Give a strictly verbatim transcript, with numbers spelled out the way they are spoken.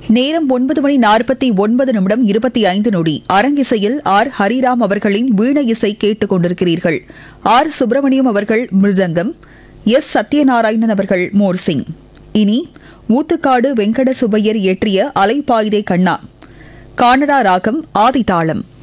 நேரம் ஒன்பது மணி நாற்பத்தி ஒன்பது நிமிடம் இருபத்தி ஐந்து நொடி. அரங்கிசையில் ஆர் ஹரிராம் அவர்களின் வீணை இசை கேட்டுக் கொண்டிருக்கிறீர்கள். ஆர் சுப்பிரமணியம் அவர்கள் மிருதங்கம், எஸ் சத்யநாராயணன் அவர்கள் மோர்சிங். இனி ஊத்துக்காடு வெங்கட சுப்பையர் இயற்றிய அலைப்பாய்தே கண்ணா, கானடா ராகம் ஆதிதாளம்.